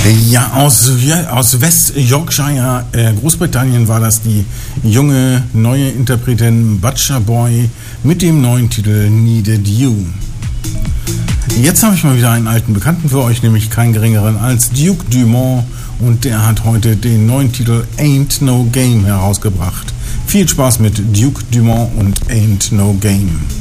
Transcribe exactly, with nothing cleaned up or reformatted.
Ja, aus, ja, aus West Yorkshire, äh, Großbritannien, war das die junge, neue Interpretin Butcher Boy mit dem neuen Titel Needed You. Jetzt habe ich mal wieder einen alten Bekannten für euch, nämlich keinen geringeren als Duke Dumont, und der hat heute den neuen Titel Ain't No Game herausgebracht. Viel Spaß mit Duke Dumont und Ain't No Game.